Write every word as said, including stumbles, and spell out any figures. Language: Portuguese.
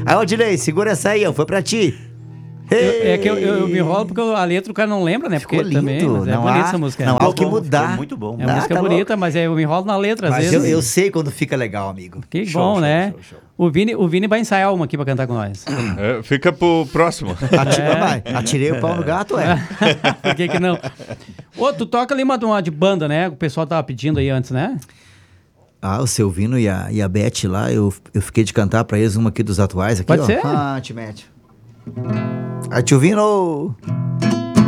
Aí, Odilei, segura essa aí, ó, foi pra ti. Eu, é que eu, eu, eu me enrolo porque a letra o cara não lembra, né? Porque Ficou lindo. também, mas é Não bonita há- essa música. não é. há o que mudar. Ficou muito bom. É uma Ah, música tá bonita, louco. mas é, eu me enrolo na letra às Mas vezes. eu, eu sei quando fica legal, amigo. Que Show, bom, show, né? show, show. O, Vini, o Vini vai ensaiar uma aqui pra cantar com nós. É, fica pro próximo. Atira, vai. Atirei o pau no gato, é. Por que que não? Ô, tu toca ali uma, uma de banda, né? O pessoal tava pedindo aí antes, né? Ah, o Silvino e a, e a Beth lá, eu, eu fiquei de cantar pra eles uma aqui dos atuais. Aqui, Pode ó. ser? Ah, te mete. Aí, tio Vino!